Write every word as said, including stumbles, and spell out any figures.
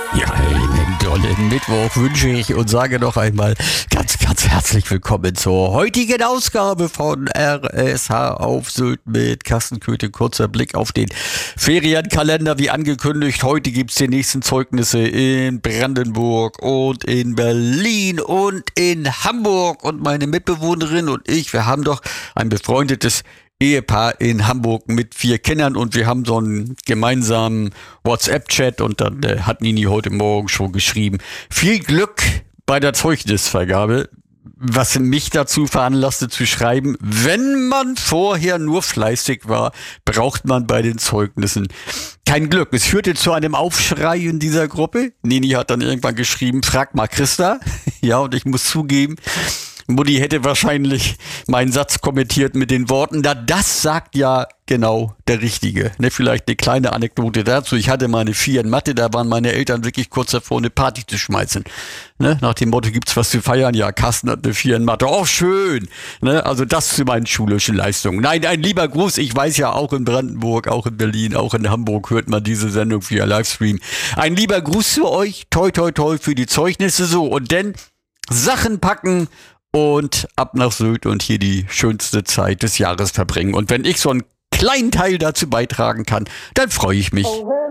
Ja, einen tollen Mittwoch wünsche ich und sage noch einmal ganz, ganz herzlich willkommen zur heutigen Ausgabe von R S H auf Sylt mit Carsten Köthe. Kurzer Blick auf den Ferienkalender, wie angekündigt. Heute gibt's die nächsten Zeugnisse in Brandenburg und in Berlin und in Hamburg. Und meine Mitbewohnerin und ich, wir haben doch ein befreundetes Ehepaar in Hamburg mit vier Kindern und wir haben so einen gemeinsamen WhatsApp-Chat und dann äh, hat Nini heute Morgen schon geschrieben, viel Glück bei der Zeugnisvergabe, was mich dazu veranlasste zu schreiben, wenn man vorher nur fleißig war, braucht man bei den Zeugnissen kein Glück. Es führte zu einem Aufschrei in dieser Gruppe. Nini hat dann irgendwann geschrieben, frag mal Christa. Ja, und ich muss zugeben, Mutti hätte wahrscheinlich meinen Satz kommentiert mit den Worten, na das sagt ja genau der Richtige. Ne, vielleicht eine kleine Anekdote dazu. Ich hatte meine vier in Mathe, da waren meine Eltern wirklich kurz davor, eine Party zu schmeißen. Ne, nach dem Motto, gibt's was zu feiern? Ja, Carsten hat eine vier in Mathe. Oh, schön. Ne, also das zu meinen schulischen Leistungen. Nein, ein lieber Gruß. Ich weiß ja, auch in Brandenburg, auch in Berlin, auch in Hamburg hört man diese Sendung via Livestream. Ein lieber Gruß zu euch. Toi, toi, toi für die Zeugnisse. So, und dann Sachen packen und ab nach Sylt und hier die schönste Zeit des Jahres verbringen. Und wenn ich so einen kleinen Teil dazu beitragen kann, dann freue ich mich.